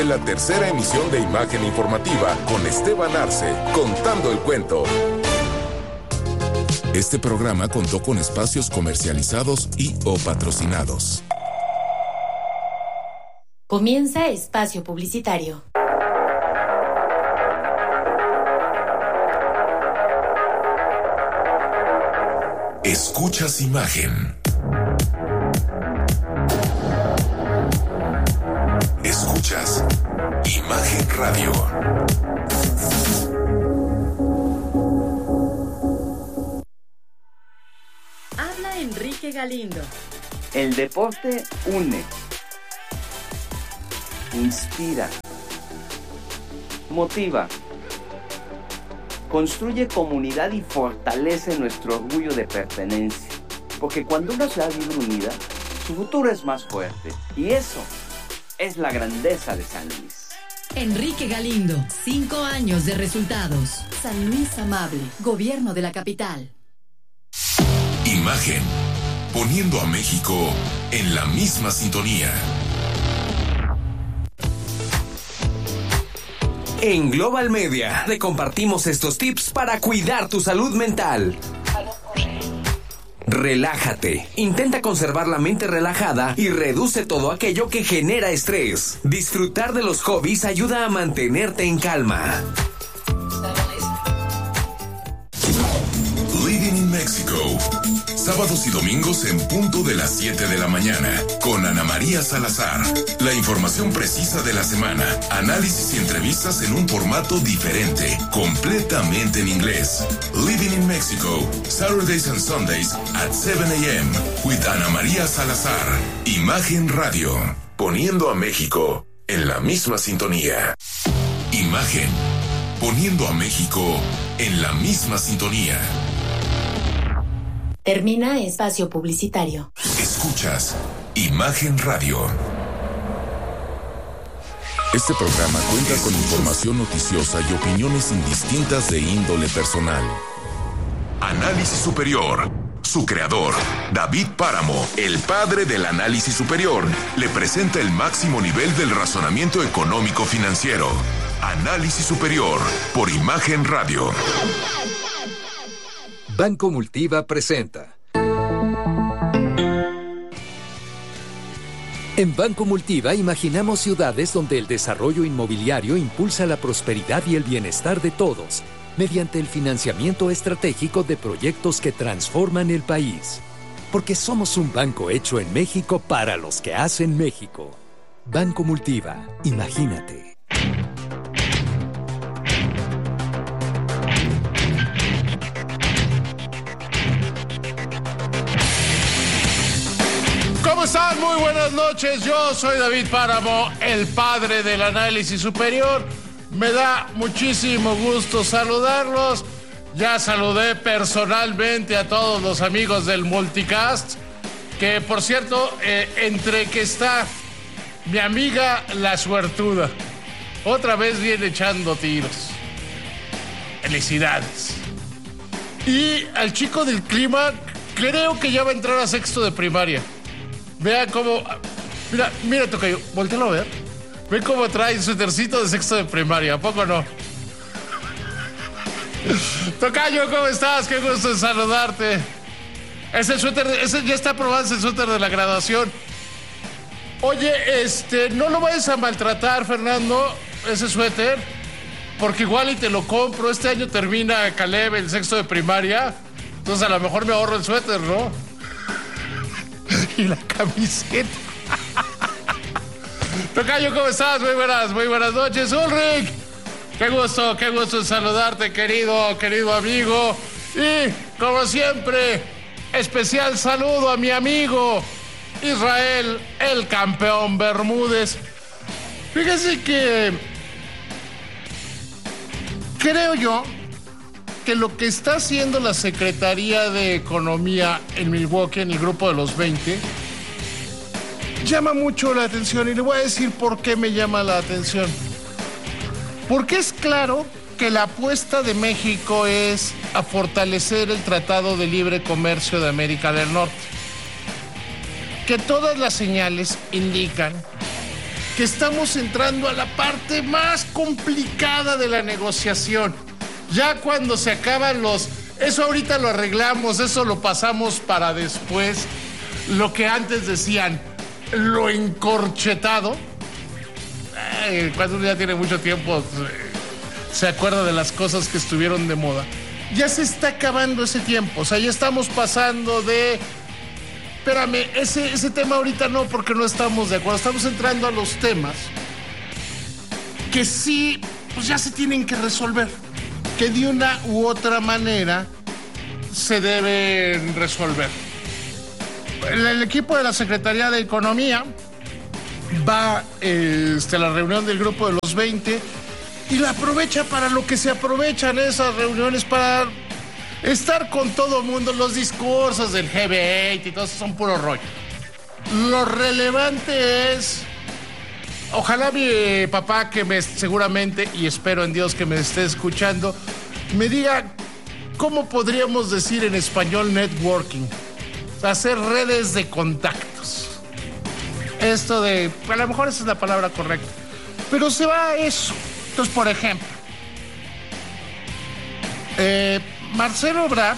La tercera emisión de Imagen Informativa con Esteban Arce, contando el cuento. Este programa contó con espacios comercializados y o patrocinados. Comienza espacio publicitario. Escuchas Imagen. Escuchas Imagen Radio. Habla Enrique Galindo. El deporte une, inspira, motiva, construye comunidad y fortalece nuestro orgullo de pertenencia. Porque cuando una ciudad vive unida, su futuro es más fuerte. Y eso es la grandeza de San Luis. Enrique Galindo, 5 años de resultados. San Luis amable, gobierno de la capital. Imagen, poniendo a México en la misma sintonía. En Global Media te compartimos estos tips para cuidar tu salud mental. Relájate. Intenta conservar la mente relajada y reduce todo aquello que genera estrés. Disfrutar de los hobbies ayuda a mantenerte en calma. Living in Mexico. Sábados y domingos en punto de las 7 de la mañana con Ana María Salazar. La información precisa de la semana, análisis y entrevistas en un formato diferente, completamente en inglés. Living in Mexico, Saturdays and Sundays at 7 a.m. with Ana María Salazar. Imagen Radio, poniendo a México en la misma sintonía. Imagen, poniendo a México en la misma sintonía. Termina espacio publicitario. Escuchas Imagen Radio. Este programa cuenta con información noticiosa y opiniones indistintas de índole personal. Análisis Superior. Su creador, David Páramo, el padre del análisis superior, le presenta el máximo nivel del razonamiento económico financiero. Análisis Superior, por Imagen Radio. Banco Multiva presenta. En Banco Multiva imaginamos ciudades donde el desarrollo inmobiliario impulsa la prosperidad y el bienestar de todos, mediante el financiamiento estratégico de proyectos que transforman el país. Porque somos un banco hecho en México para los que hacen México. Banco Multiva, imagínate. ¿Cómo están? Muy buenas noches. Yo soy David Páramo, el padre del análisis superior. Me da muchísimo gusto saludarlos. Ya saludé personalmente a todos los amigos del Multicast. Que, por cierto, entre que está mi amiga La Suertuda. Otra vez viene echando tiros. Felicidades. Y al chico del clima, creo que ya va a entrar a sexto de primaria. Vean cómo... Mira, Tocayo, voltéalo a ver. Ve cómo trae su tercito de sexto de primaria, ¿a poco no? Tocayo, ¿cómo estás? Qué gusto en saludarte. Ese suéter, ese ya está probado, ese suéter de la graduación. Oye, no lo vayas a maltratar, Fernando, ese suéter, porque igual y te lo compro. Este año termina Caleb el sexto de primaria, entonces a lo mejor me ahorro el suéter, ¿no? Y la camiseta. Tocayo, ¿cómo estás? Muy buenas noches. Ulrich, qué gusto saludarte, querido amigo. Y, como siempre, especial saludo a mi amigo Israel, el campeón Bermúdez. Fíjese que creo yo que lo que está haciendo la Secretaría de Economía en Milwaukee, en el grupo de los 20, llama mucho la atención. Y le voy a decir por qué me llama la atención. Porque es claro que la apuesta de México es a fortalecer el Tratado de Libre Comercio de América del Norte. Que todas las señales indican que estamos entrando a la parte más complicada de la negociación. Ya cuando se acaban eso ahorita lo arreglamos, eso lo pasamos para después. Lo que antes decían, lo encorchetado. Cuando uno ya tiene mucho tiempo, se acuerda de las cosas que estuvieron de moda. Ya se está acabando ese tiempo, o sea, ya estamos pasando de... Espérame, ese tema ahorita no, porque no estamos de acuerdo. Estamos entrando a los temas que sí, pues ya se tienen que resolver. Que de una u otra manera se deben resolver. El equipo de la Secretaría de Economía va a la reunión del grupo de los 20 y la aprovecha para lo que se aprovechan esas reuniones, para estar con todo el mundo. Los discursos del G20 y todo eso son puro rollo. Lo relevante es, ojalá mi papá, que seguramente, y espero en Dios que me esté escuchando, me diga cómo podríamos decir en español networking. Hacer redes de contactos. Esto de, a lo mejor esa es la palabra correcta, pero se va a eso. Entonces, por ejemplo, Marcelo Ebrard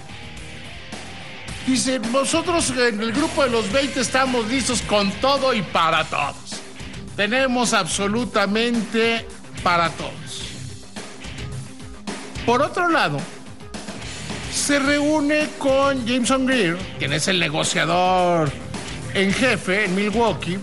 dice, nosotros en el grupo de los 20 estamos listos con todo y para todos. Tenemos absolutamente para todos. Por otro lado, se reúne con Jameson Greer, quien es el negociador en jefe en Milwaukee,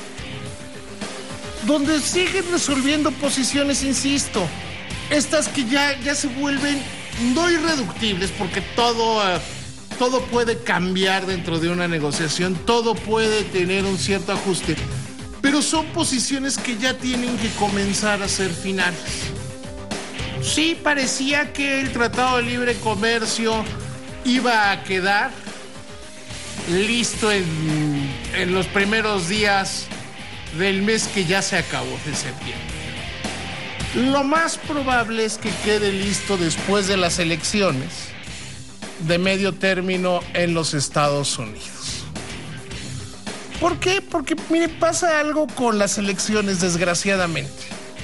donde siguen resolviendo posiciones, insisto, estas que ya se vuelven no irreductibles, porque todo puede cambiar dentro de una negociación, todo puede tener un cierto ajuste, pero son posiciones que ya tienen que comenzar a ser finales. Sí, parecía que el Tratado de Libre Comercio iba a quedar listo en los primeros días del mes que ya se acabó, de septiembre. Lo más probable es que quede listo después de las elecciones de medio término en los Estados Unidos. ¿Por qué? Porque, mire, pasa algo con las elecciones, desgraciadamente.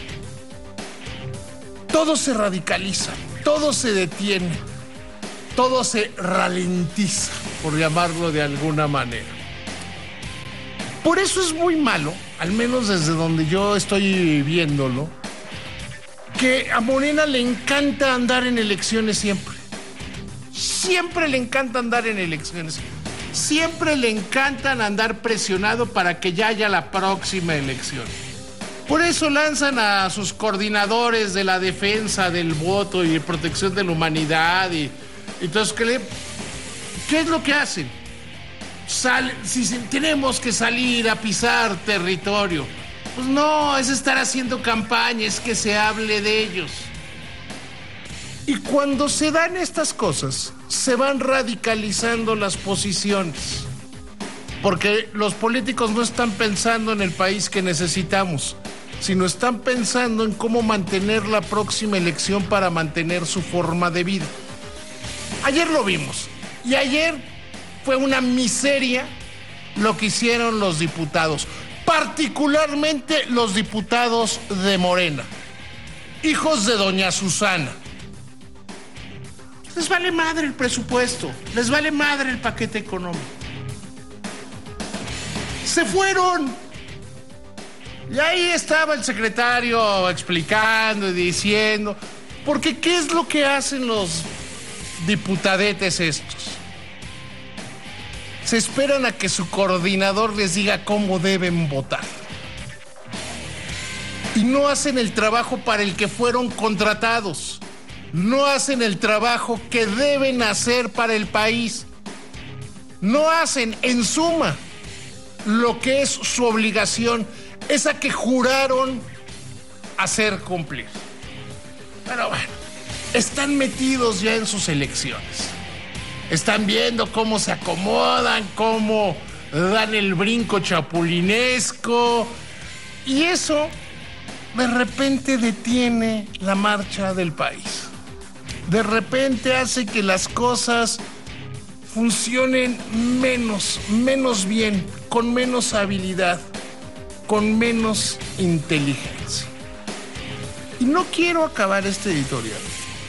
Todo se radicaliza, todo se detiene, todo se ralentiza, por llamarlo de alguna manera. Por eso es muy malo, al menos desde donde yo estoy viéndolo, que a Morena le encanta andar en elecciones siempre. Siempre le encanta andar en elecciones. Siempre le encantan andar presionado para que ya haya la próxima elección. Por eso lanzan a sus coordinadores de la defensa del voto y protección de la humanidad y entonces, ¿qué es lo que hacen? Si tenemos que salir a pisar territorio, pues no, es estar haciendo campaña, es que se hable de ellos. Y cuando se dan estas cosas, se van radicalizando las posiciones, porque los políticos no están pensando en el país que necesitamos, sino están pensando en cómo mantener la próxima elección para mantener su forma de vida. Ayer lo vimos, y ayer fue una miseria lo que hicieron los diputados, particularmente los diputados de Morena, hijos de doña Susana. Les vale madre el presupuesto, les vale madre el paquete económico. Se fueron. Y ahí estaba el secretario explicando y diciendo, porque ¿qué es lo que hacen los diputadetes estos? Se esperan a que su coordinador les diga cómo deben votar. Y no hacen el trabajo para el que fueron contratados. No hacen el trabajo que deben hacer para el país. No hacen, en suma, lo que es su obligación, esa que juraron hacer cumplir. Pero bueno, están metidos ya en sus elecciones. Están viendo cómo se acomodan, cómo dan el brinco chapulinesco. Y eso de repente detiene la marcha del país. De repente hace que las cosas funcionen menos bien, con menos habilidad. con menos inteligencia. Y no quiero acabar este editorial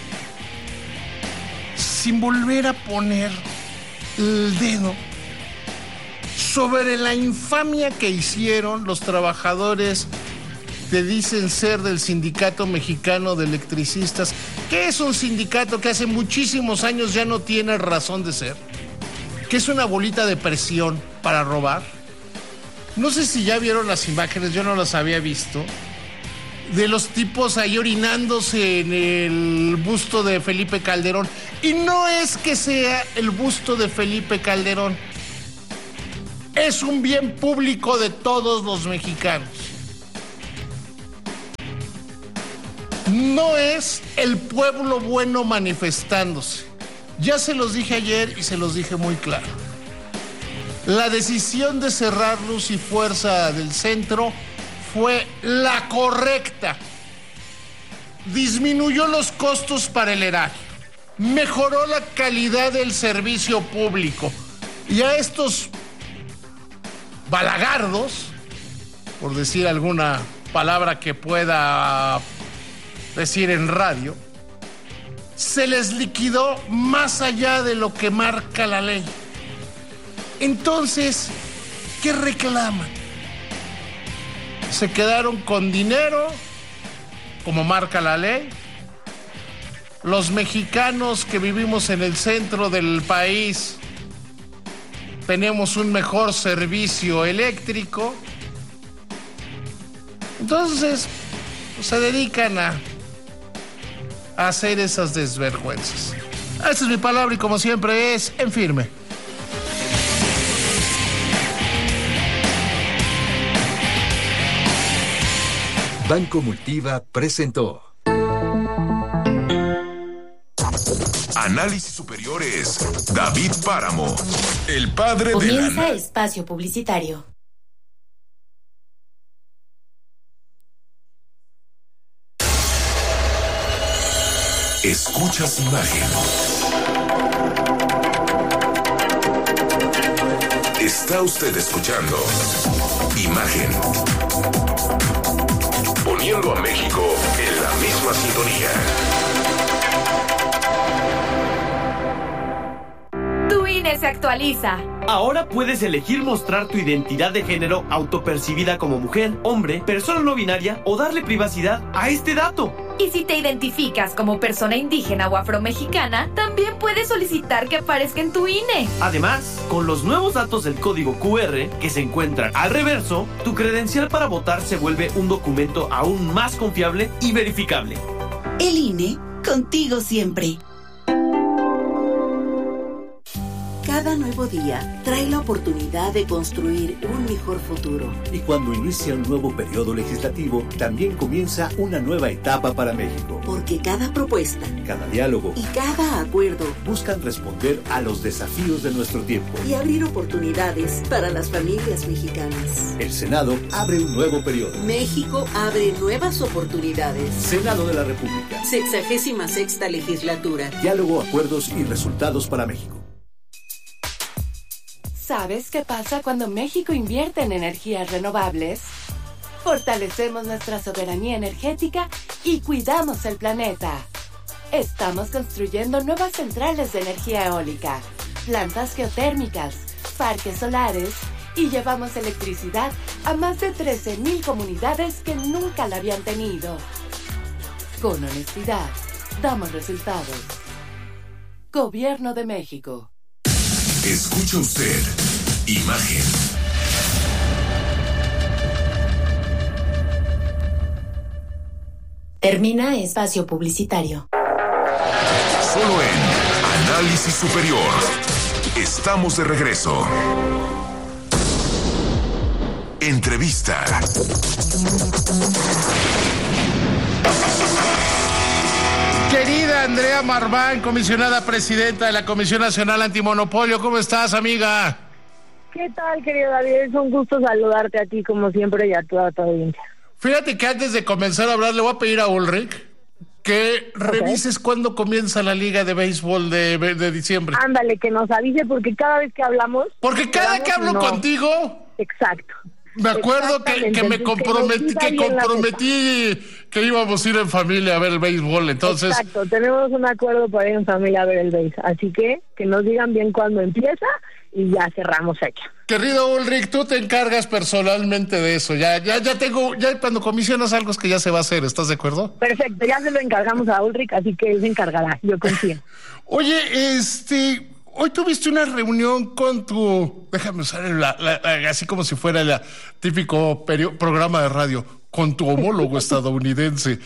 sin volver a poner el dedo sobre la infamia que hicieron los trabajadores que dicen ser del Sindicato Mexicano de Electricistas, que es un sindicato que hace muchísimos años ya no tiene razón de ser, que es una bolita de presión para robar. No sé si ya vieron las imágenes, yo no las había visto, de los tipos ahí orinándose en el busto de Felipe Calderón. Y no es que sea el busto de Felipe Calderón, es un bien público de todos los mexicanos. No es el pueblo bueno manifestándose. Ya se los dije ayer y se los dije muy claro. La decisión de cerrar Luz y Fuerza del Centro fue la correcta. Disminuyó los costos para el erario, mejoró la calidad del servicio público. Y a estos balagardos, por decir alguna palabra que pueda decir en radio, se les liquidó más allá de lo que marca la ley. Entonces, ¿qué reclaman? Se quedaron con dinero, como marca la ley. Los mexicanos que vivimos en el centro del país tenemos un mejor servicio eléctrico. Entonces, se dedican a hacer esas desvergüenzas. Esa es mi palabra y como siempre es en firme. Banco Multiva presentó Análisis Superiores, David Páramo, el padre de Comienza espacio publicitario. Escuchas Imagen. Está usted escuchando Imagen. Poniendo a México en la misma sintonía. Tu INE se actualiza. Ahora puedes elegir mostrar tu identidad de género autopercibida como mujer, hombre, persona no binaria o darle privacidad a este dato. Y si te identificas como persona indígena o afromexicana, también puedes solicitar que aparezca en tu INE. Además, con los nuevos datos del código QR que se encuentran al reverso, tu credencial para votar se vuelve un documento aún más confiable y verificable. El INE, contigo siempre. Cada nuevo día trae la oportunidad de construir un mejor futuro. Y cuando inicia un nuevo periodo legislativo, también comienza una nueva etapa para México. Porque cada propuesta, cada diálogo y cada acuerdo buscan responder a los desafíos de nuestro tiempo y abrir oportunidades para las familias mexicanas. El Senado abre un nuevo periodo. México abre nuevas oportunidades. Senado de la República. 66ª legislatura. Diálogo, acuerdos y resultados para México. ¿Sabes qué pasa cuando México invierte en energías renovables? Fortalecemos nuestra soberanía energética y cuidamos el planeta. Estamos construyendo nuevas centrales de energía eólica, plantas geotérmicas, parques solares y llevamos electricidad a más de 13,000 comunidades que nunca la habían tenido. Con honestidad, damos resultados. Gobierno de México. Escucha usted Imagen. Termina espacio publicitario. Solo en Análisis Superior. Estamos de regreso. Entrevista. Querida Andrea Marván, comisionada presidenta de la Comisión Nacional Antimonopolio, ¿cómo estás, amiga? ¿Qué tal, querido David? Es un gusto saludarte a ti, como siempre, y a toda tu audiencia. Fíjate que antes de comenzar a hablar, le voy a pedir a Ulrich que revises cuándo comienza la Liga de Béisbol de diciembre. Ándale, que nos avise, porque cada vez que hablamos... Porque cada que hablo contigo... Exacto. Me acuerdo que me comprometí, que íbamos a ir en familia a ver el béisbol, entonces... Exacto, tenemos un acuerdo para ir en familia a ver el béisbol, así que nos digan bien cuándo empieza y ya cerramos fecha. Querido Ulrich, tú te encargas personalmente de eso, ya cuando comisionas algo es que ya se va a hacer, ¿estás de acuerdo? Perfecto, ya se lo encargamos a Ulrich, así que él se encargará, yo confío. Oye, hoy tuviste una reunión con déjame usar así como si fuera el típico programa de radio, con tu homólogo estadounidense.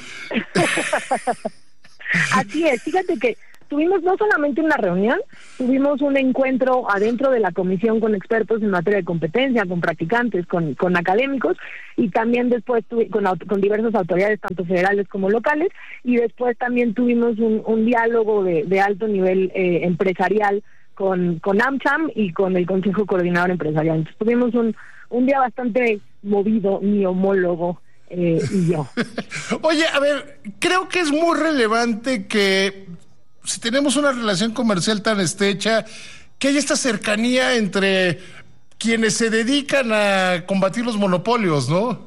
Así es, fíjate que tuvimos no solamente una reunión, tuvimos un encuentro adentro de la comisión con expertos en materia de competencia, con practicantes, con académicos, y también después con diversas autoridades, tanto federales como locales, y después también tuvimos un diálogo de alto nivel empresarial con AmCham y con el Consejo Coordinador Empresarial. Entonces tuvimos un día bastante movido, mi homólogo y yo. Oye, a ver, creo que es muy relevante que si tenemos una relación comercial tan estrecha, que haya esta cercanía entre quienes se dedican a combatir los monopolios, ¿no?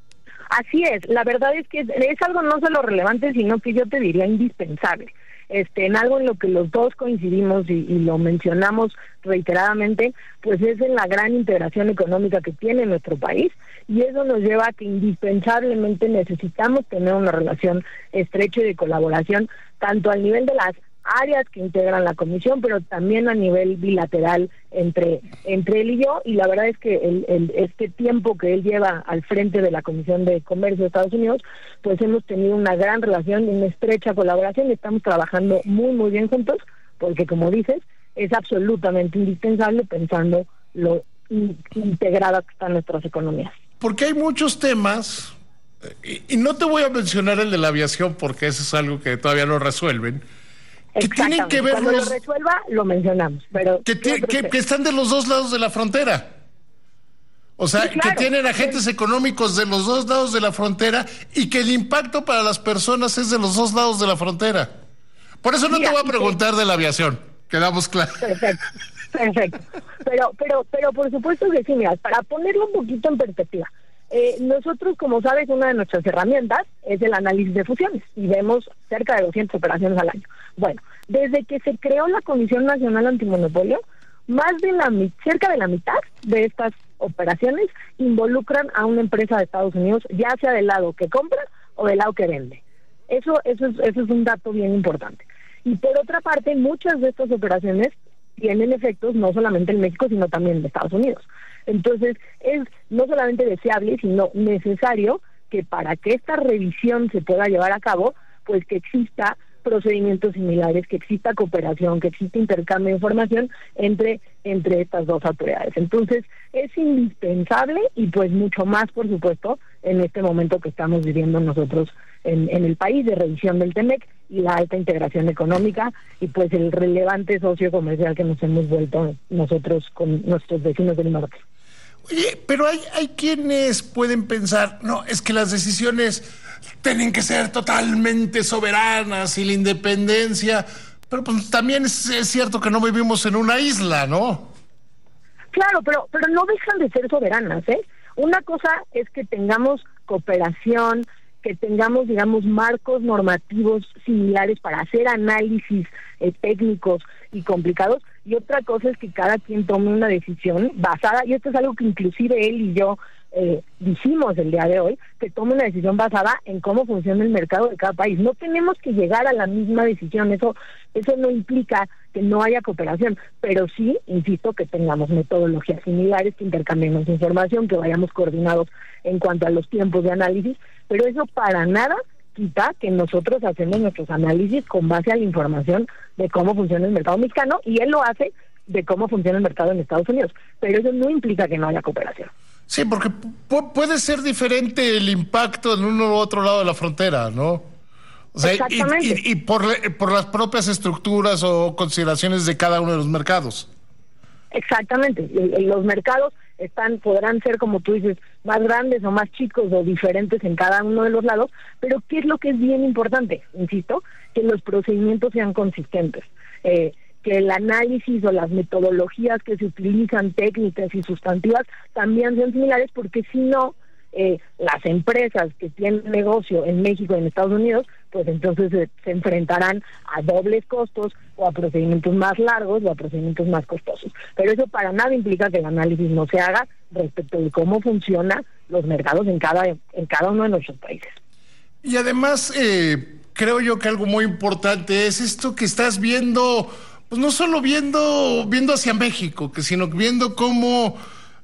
Así es, la verdad es que es algo no solo relevante, sino que yo te diría indispensable. En algo en lo que los dos coincidimos y lo mencionamos reiteradamente, pues es en la gran integración económica que tiene nuestro país, y eso nos lleva a que indispensablemente necesitamos tener una relación estrecha y de colaboración, tanto al nivel de las áreas que integran la comisión, pero también a nivel bilateral entre él y yo, y la verdad es que este tiempo que él lleva al frente de la Comisión de Comercio de Estados Unidos, pues hemos tenido una gran relación, una estrecha colaboración, y estamos trabajando muy muy bien juntos, porque como dices, es absolutamente indispensable pensando lo integradas que están nuestras economías. Porque hay muchos temas, y no te voy a mencionar el de la aviación, porque eso es algo que todavía no resuelven, que tienen que ver cuando lo resuelva lo mencionamos, pero que están de los dos lados de la frontera, o sea, sí, claro, que tienen agentes económicos de los dos lados de la frontera, y que el impacto para las personas es de los dos lados de la frontera. Por eso no te voy a preguntar de la aviación, quedamos claros. Perfecto, pero por supuesto que sí, mira, para ponerlo un poquito en perspectiva, nosotros, como sabes, una de nuestras herramientas es el análisis de fusiones, y vemos cerca de 200 operaciones al año. Bueno, desde que se creó la Comisión Nacional Antimonopolio, cerca de la mitad de estas operaciones involucran a una empresa de Estados Unidos, ya sea del lado que compra o del lado que vende. Eso es un dato bien importante. Y por otra parte, muchas de estas operaciones tienen efectos no solamente en México, sino también en Estados Unidos. Entonces, es no solamente deseable, sino necesario que para que esta revisión se pueda llevar a cabo, pues que exista procedimientos similares, que exista cooperación, que exista intercambio de información entre estas dos autoridades. Entonces, es indispensable, y pues mucho más, por supuesto, en este momento que estamos viviendo nosotros en el país, de revisión del TEMEC y la alta integración económica, y pues el relevante socio comercial que nos hemos vuelto nosotros con nuestros vecinos del norte. Oye, pero hay quienes pueden pensar, no, es que las decisiones tienen que ser totalmente soberanas y la independencia, pero pues también es cierto que no vivimos en una isla, ¿no? Claro, pero no dejan de ser soberanas, ¿eh? Una cosa es que tengamos cooperación, que tengamos, digamos, marcos normativos similares para hacer análisis técnicos y complicados, y otra cosa es que cada quien tome una decisión basada, y esto es algo que inclusive él y yo dijimos el día de hoy, que tome una decisión basada en cómo funciona el mercado de cada país. No tenemos que llegar a la misma decisión, eso no implica que no haya cooperación, pero sí, insisto, que tengamos metodologías similares, que intercambiemos información, que vayamos coordinados en cuanto a los tiempos de análisis, pero eso para nada quita que nosotros hacemos nuestros análisis con base a la información de cómo funciona el mercado mexicano, y él lo hace de cómo funciona el mercado en Estados Unidos, pero eso no implica que no haya cooperación. Sí, porque puede ser diferente el impacto en uno u otro lado de la frontera, ¿no? O sea, exactamente. Y por las propias estructuras o consideraciones de cada uno de los mercados. Exactamente. Los mercados podrán ser, como tú dices, más grandes o más chicos o diferentes en cada uno de los lados, pero ¿qué es lo que es bien importante? Insisto, que los procedimientos sean consistentes. que el análisis o las metodologías que se utilizan, técnicas y sustantivas, también sean similares, porque si no, las empresas que tienen negocio en México y en Estados Unidos, pues entonces se enfrentarán a dobles costos o a procedimientos más largos o a procedimientos más costosos. Pero eso para nada implica que el análisis no se haga respecto de cómo funcionan los mercados en cada uno de nuestros países. Y además, creo yo que algo muy importante es esto que estás viendo, pues no solo viendo hacia México, sino viendo cómo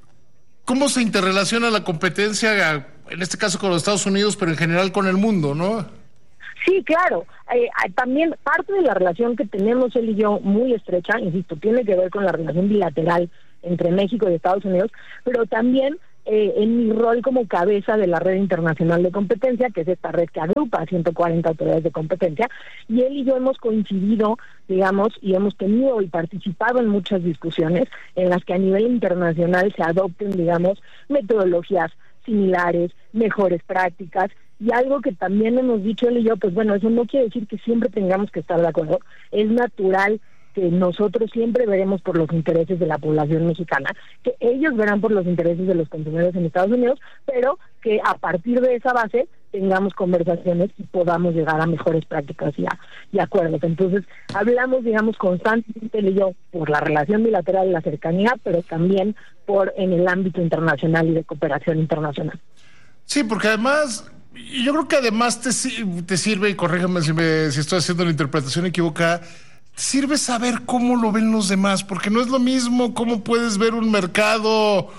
se interrelaciona la competencia, en este caso con los Estados Unidos, pero en general con el mundo, ¿no? Sí, claro. También parte de la relación que tenemos él y yo muy estrecha, insisto, tiene que ver con la relación bilateral entre México y Estados Unidos, pero también en mi rol como cabeza de la Red Internacional de Competencia, que es esta red que agrupa a 140 autoridades de competencia, y él y yo hemos coincidido, digamos, y hemos tenido y participado en muchas discusiones en las que a nivel internacional se adopten, digamos, metodologías similares, mejores prácticas, y algo que también hemos dicho él y yo, pues bueno, eso no quiere decir que siempre tengamos que estar de acuerdo, es natural que nosotros siempre veremos por los intereses de la población mexicana, que ellos verán por los intereses de los consumidores en Estados Unidos, pero que a partir de esa base tengamos conversaciones y podamos llegar a mejores prácticas y acuerdos. Entonces, hablamos, digamos, constantemente él y yo por la relación bilateral y la cercanía, pero también en el ámbito internacional y de cooperación internacional. Sí, porque además, yo creo que además te sirve, y corrígeme si estoy haciendo la interpretación equivocada, sirve saber cómo lo ven los demás, porque no es lo mismo cómo puedes ver un mercado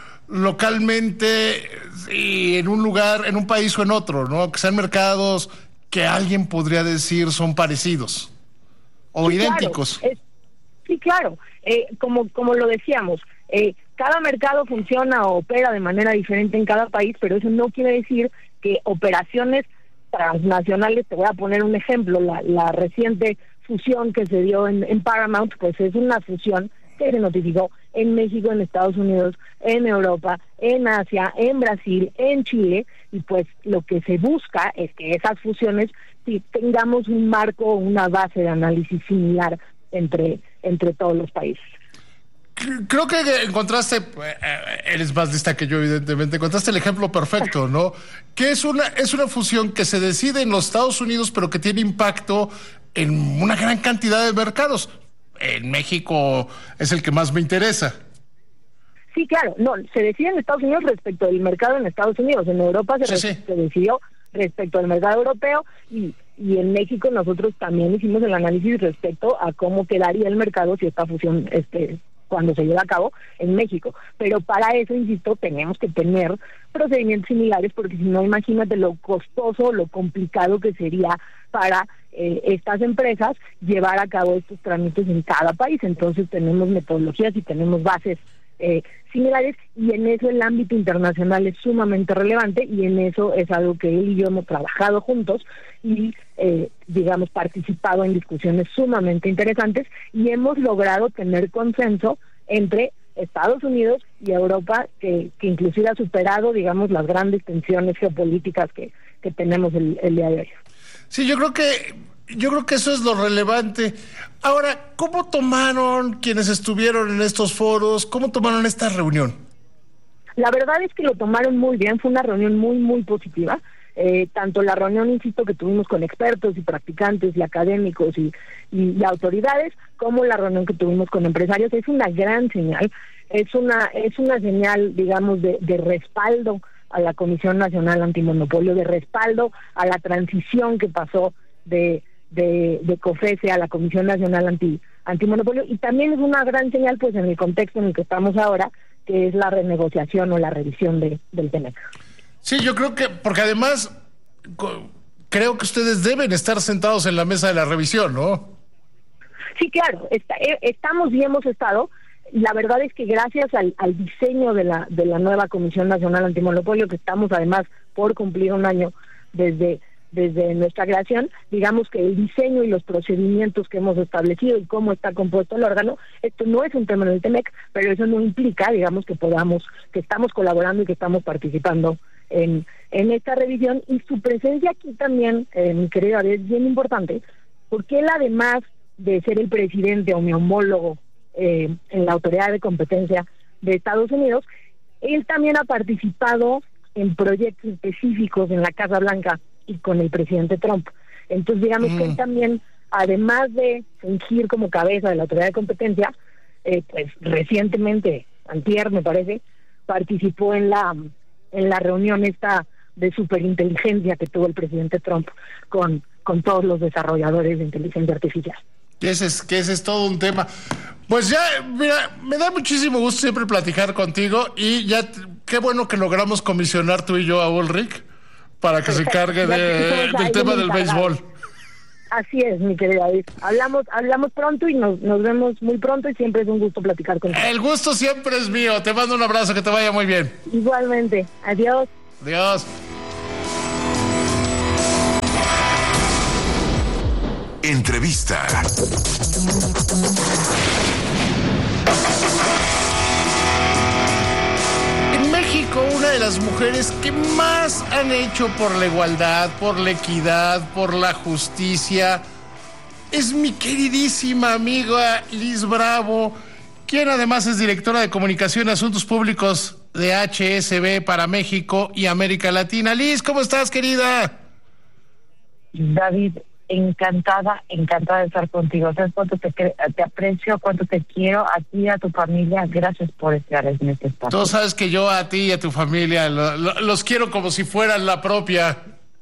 localmente y en un lugar, en un país o en otro, ¿no? Que sean mercados que alguien podría decir son parecidos o sí, idénticos. Claro, sí, claro. Como lo decíamos, cada mercado funciona o opera de manera diferente en cada país, pero eso no quiere decir que operaciones transnacionales, te voy a poner un ejemplo, la reciente fusión que se dio en Paramount, pues es una fusión que se notificó en México, en Estados Unidos, en Europa, en Asia, en Brasil, en Chile, y pues lo que se busca es que esas fusiones tengamos un marco, una base de análisis similar entre todos los países. Creo que encontraste, eres más lista que yo evidentemente, encontraste el ejemplo perfecto, ¿no? Que es una fusión que se decide en los Estados Unidos, pero que tiene impacto en una gran cantidad de mercados. En México es el que más me interesa. Sí, claro, no, se decide en Estados Unidos respecto del mercado en Estados Unidos, en Europa se decidió respecto al mercado europeo, y en México nosotros también hicimos el análisis respecto a cómo quedaría el mercado si esta fusión cuando se lleva a cabo en México. Pero para eso, insisto, tenemos que tener procedimientos similares, porque si no, imagínate lo costoso, lo complicado que sería para estas empresas llevar a cabo estos trámites en cada país. Entonces tenemos metodologías y tenemos bases similares, y en eso el ámbito internacional es sumamente relevante, y en eso es algo que él y yo hemos trabajado juntos y digamos participado en discusiones sumamente interesantes, y hemos logrado tener consenso entre Estados Unidos y Europa que inclusive ha superado, digamos, las grandes tensiones geopolíticas que tenemos el día de hoy. Sí, yo creo que eso es lo relevante. Ahora, ¿cómo tomaron quienes estuvieron en estos foros? ¿Cómo tomaron esta reunión? La verdad es que lo tomaron muy bien, fue una reunión muy, muy positiva. Tanto la reunión, insisto, que tuvimos con expertos y practicantes y académicos y autoridades, como la reunión que tuvimos con empresarios, es una gran señal, es una señal, digamos, de respaldo a la Comisión Nacional Antimonopolio, de respaldo a la transición que pasó de COFECE a la Comisión Nacional Antimonopolio, y también es una gran señal pues en el contexto en el que estamos ahora, que es la renegociación o la revisión del TEMEC. Sí, yo creo que, porque además creo que ustedes deben estar sentados en la mesa de la revisión, ¿no? Sí, claro, estamos y hemos estado. La verdad es que gracias al diseño de la nueva Comisión Nacional Antimonopolio, que estamos además por cumplir un año desde nuestra creación, digamos que el diseño y los procedimientos que hemos establecido y cómo está compuesto el órgano, esto no es un tema en el TEMEC, pero eso no implica, digamos, que estamos colaborando y que estamos participando en esta revisión, y su presencia aquí también, mi querida, es bien importante, porque él además de ser el presidente o mi homólogo en la Autoridad de Competencia de Estados Unidos, él también ha participado en proyectos específicos en la Casa Blanca y con el presidente Trump. Entonces, digamos que él también, además de fungir como cabeza de la Autoridad de Competencia, pues recientemente, antier me parece, participó en la reunión esta de superinteligencia que tuvo el presidente Trump con todos los desarrolladores de inteligencia artificial. Que ese es todo un tema. Pues ya, mira, me da muchísimo gusto siempre platicar contigo y ya, qué bueno que logramos comisionar tú y yo a Ulrich para que se encargue del tema del béisbol. Así es, mi querida David. Hablamos pronto y nos vemos muy pronto y siempre es un gusto platicar contigo. El gusto siempre es mío. Te mando un abrazo, que te vaya muy bien. Igualmente. Adiós. Adiós. Entrevista. En México, una de las mujeres que más han hecho por la igualdad, por la equidad, por la justicia, es mi queridísima amiga Liz Bravo, quien además es directora de Comunicación y Asuntos Públicos de HSB para México y América Latina. Liz, ¿cómo estás, querida? David, encantada de estar contigo. ¿Sabes cuánto te aprecio, cuánto te quiero, a ti y a tu familia? Gracias por estar en este espacio. Tú sabes que yo a ti y a tu familia los quiero como si fueran la propia.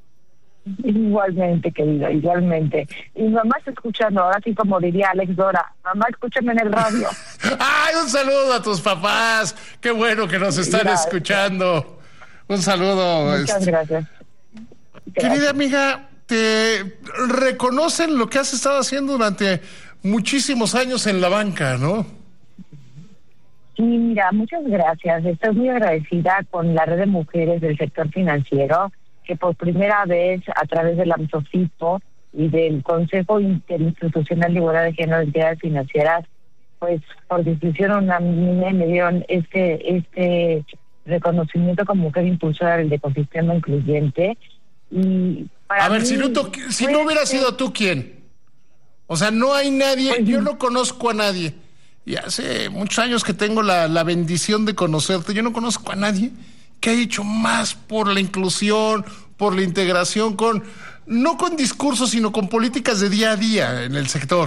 Igualmente, querido, igualmente. Y mamá está escuchando, ahora sí como diría Alex Dora, mamá, escúchame en el radio. ¡Ay, un saludo a tus papás! ¡Qué bueno que nos están escuchando! Un saludo. Muchas gracias. Querida amiga, te reconocen lo que has estado haciendo durante muchísimos años en la banca, ¿no? Sí, mira, muchas gracias. Estoy muy agradecida con la red de mujeres del sector financiero, que por primera vez, a través del AMSOFIPO y del Consejo Interinstitucional de Igualdad de Género de Entidades Financieras, pues por decisión unánime me dieron este reconocimiento como mujer impulsora del ecosistema incluyente. Y para mí, si no hubiera sido tú, ¿quién? O sea, no hay nadie, pues, yo no conozco a nadie. Y hace muchos años que tengo la bendición de conocerte, yo no conozco a nadie que haya hecho más por la inclusión, por la integración, no con discursos, sino con políticas de día a día en el sector.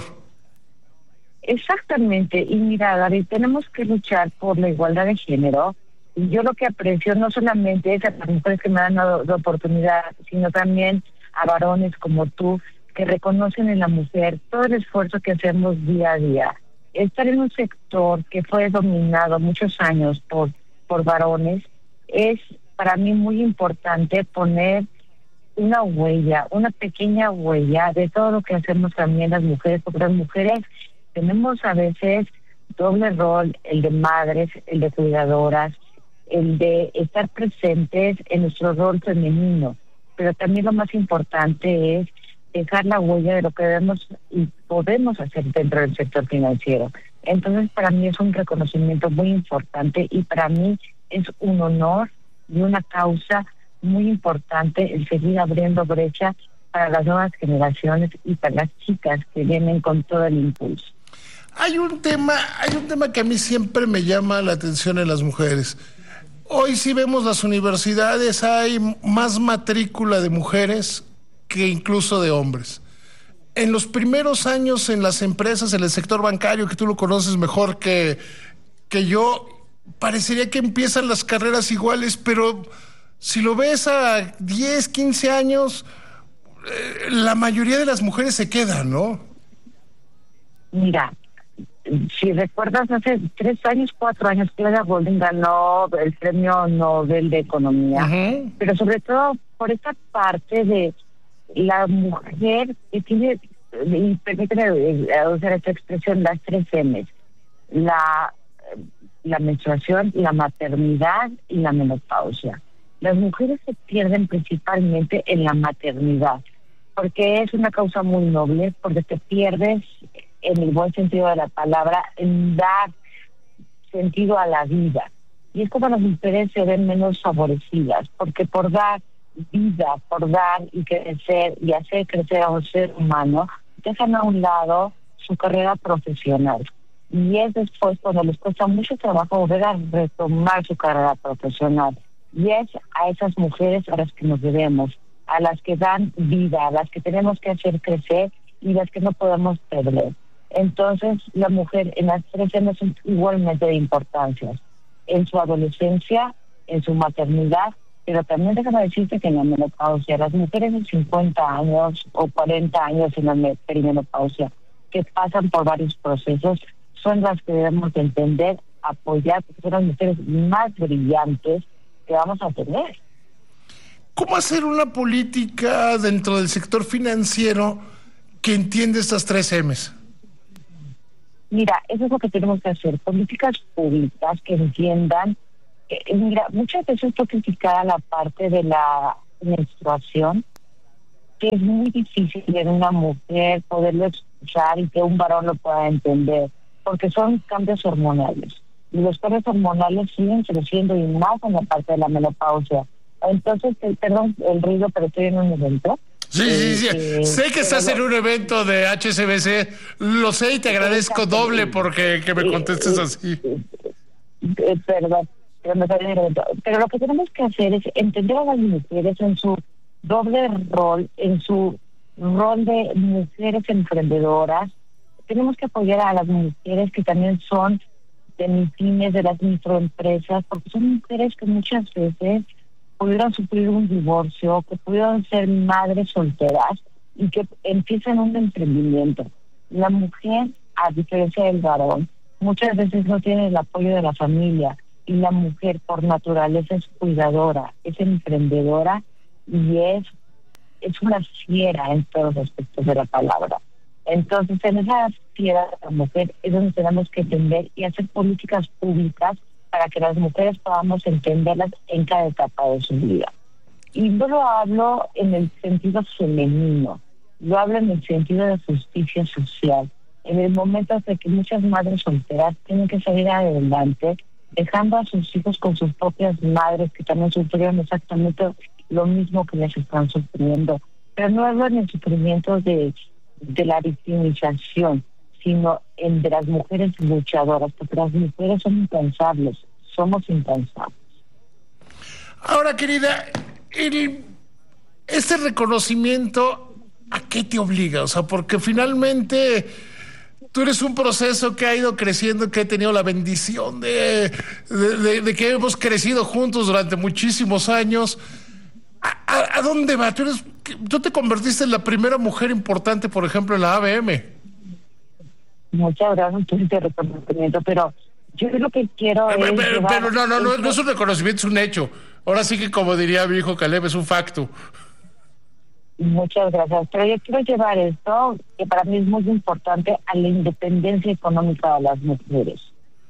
Exactamente. Y mira, David, tenemos que luchar por la igualdad de género. Y yo lo que aprecio no solamente es a las mujeres que me han dado la oportunidad, sino también a varones como tú, que reconocen en la mujer todo el esfuerzo que hacemos día a día. Estar en un sector que fue dominado muchos años por varones, es para mí muy importante poner una huella, una pequeña huella de todo lo que hacemos también las mujeres, porque las mujeres tenemos a veces doble rol, el de madres, el de cuidadoras, el de estar presentes en nuestro rol femenino, pero también lo más importante es dejar la huella de lo que debemos y podemos hacer dentro del sector financiero. Entonces, para mí es un reconocimiento muy importante y para mí es un honor y una causa muy importante el seguir abriendo brecha para las nuevas generaciones y para las chicas que vienen con todo el impulso. Hay un tema que a mí siempre me llama la atención en las mujeres. Hoy sí vemos las universidades, hay más matrícula de mujeres que incluso de hombres. En los primeros años en las empresas, en el sector bancario, que tú lo conoces mejor que yo, parecería que empiezan las carreras iguales, pero si lo ves a 10, 15 años, la mayoría de las mujeres se quedan, ¿no? Mira, si recuerdas, hace 3 años, 4 años, Clara Golding ganó el Premio Nobel de Economía, pero sobre todo por esta parte de la mujer que tiene, y permíteme usar esta expresión, las 3 M's, la menstruación, la maternidad y la menopausia. Las mujeres se pierden principalmente en la maternidad, porque es una causa muy noble, porque te pierdes, en el buen sentido de la palabra, en dar sentido a la vida. Y es como las mujeres se ven menos favorecidas, porque por dar vida, por dar y crecer y hacer crecer a un ser humano, dejan a un lado su carrera profesional. Y es después cuando les cuesta mucho trabajo volver a retomar su carrera profesional. Y es a esas mujeres a las que nos debemos, a las que dan vida, a las que tenemos que hacer crecer y las que no podemos perder. Entonces, la mujer en las 3 M's son igualmente de importancia. En su adolescencia, en su maternidad, pero también déjame decirte que en la menopausia, las mujeres de 50 años o 40 años en la perimenopausia, que pasan por varios procesos, son las que debemos de entender, apoyar, porque son las mujeres más brillantes que vamos a tener. ¿Cómo hacer una política dentro del sector financiero que entiende estas 3 M's? Mira, eso es lo que tenemos que hacer, políticas públicas que entiendan. Mira, muchas veces fue criticada la parte de la menstruación, que es muy difícil en una mujer poderlo expresar y que un varón lo pueda entender, porque son cambios hormonales. Y los cambios hormonales siguen creciendo y más en la parte de la menopausia. Entonces, perdón el ruido, pero estoy en un evento. Sí. Sé que estás en un evento de HSBC, lo sé y te agradezco doble porque que me contestes así. Perdón, pero lo que tenemos que hacer es entender a las mujeres en su doble rol, en su rol de mujeres emprendedoras. Tenemos que apoyar a las mujeres que también son de MIPYMES, de las microempresas, porque son mujeres que muchas veces pudieron sufrir un divorcio, que pudieron ser madres solteras y que empiezan un emprendimiento. La mujer, a diferencia del varón, muchas veces no tiene el apoyo de la familia y la mujer por naturaleza es cuidadora, es emprendedora y es una fiera en todos los aspectos de la palabra. Entonces, en esa fiera de la mujer es donde tenemos que entender y hacer políticas públicas para que las mujeres podamos entenderlas en cada etapa de su vida. Y no lo hablo en el sentido femenino, lo hablo en el sentido de justicia social. En el momento de que muchas madres solteras tienen que salir adelante, dejando a sus hijos con sus propias madres que también sufrieron exactamente lo mismo que les están sufriendo. Pero no hablo en el sufrimiento de la victimización, sino de las mujeres luchadoras, porque las mujeres son incansables, somos incansables. Ahora, querida, este reconocimiento, ¿a qué te obliga? O sea, porque finalmente tú eres un proceso que ha ido creciendo, que he tenido la bendición de que hemos crecido juntos durante muchísimos años. ¿A dónde va? Tú te convertiste en la primera mujer importante, por ejemplo, en la ABM. Muchas gracias por este reconocimiento, pero yo lo que quiero pero no es un reconocimiento, es un hecho. Ahora sí que, como diría mi hijo Caleb, es un facto. Muchas gracias, pero yo quiero llevar esto, que para mí es muy importante, a la independencia económica de las mujeres.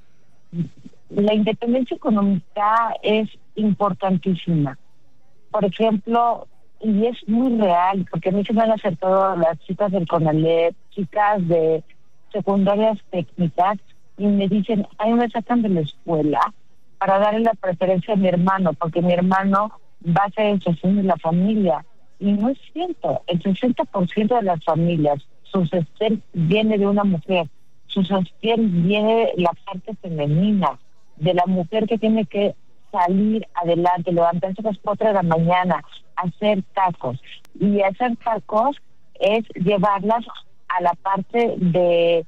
La independencia económica es importantísima. Por ejemplo, y es muy real, porque a mí se me han acercado las chicas del CONALEP, chicas de secundarias técnicas, y me dicen, a mí me sacan de la escuela para darle la preferencia a mi hermano, porque mi hermano va a ser el sostén de la familia. Y no es cierto, el 60% de las familias, su sostén viene de una mujer, su sostén viene de la parte femenina, de la mujer que tiene que salir adelante, levantarse a las 4 de la mañana, hacer tacos. Y hacer tacos es llevarlas a la parte de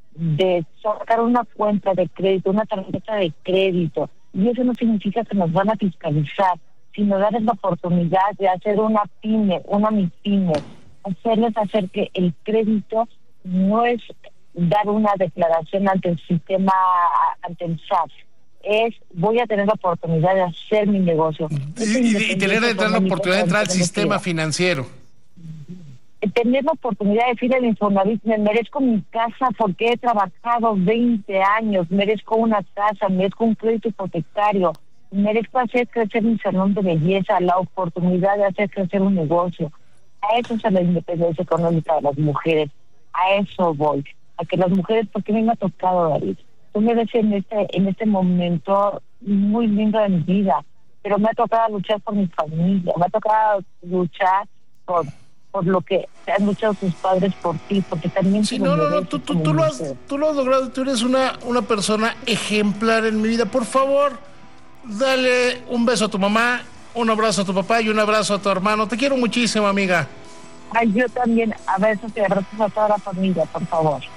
sacar una cuenta de crédito, una tarjeta de crédito. Y eso no significa que nos van a fiscalizar, sino darles la oportunidad de hacer una pyme, una MIPYME, hacerles hacer que el crédito no es dar una declaración ante el sistema, ante el SAT, es voy a tener la oportunidad de hacer mi negocio. Y tener la oportunidad de entrar al sistema financiero. Tener la oportunidad de decir al Infonavit, me merezco mi casa porque he trabajado 20 años, merezco una casa, merezco un crédito hipotecario, merezco hacer crecer mi salón de belleza, la oportunidad de hacer crecer un negocio. A eso es la independencia económica de las mujeres, a eso voy, a que las mujeres, porque a mí me ha tocado, David, tú me ves en este momento muy lindo de mi vida, pero me ha tocado luchar por mi familia, me ha tocado luchar por por lo que han luchado tus padres por ti, porque también... Sí, no, tú lo has logrado, tú eres una persona ejemplar en mi vida. Por favor, dale un beso a tu mamá, un abrazo a tu papá y un abrazo a tu hermano. Te quiero muchísimo, amiga. Ay, yo también, a besos y abrazos a toda la familia, por favor.